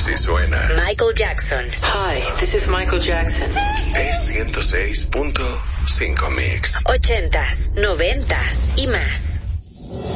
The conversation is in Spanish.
Así suena. Michael Jackson. Hi, this is Michael Jackson. Es 106.5 Mix. 80s, 90s y más.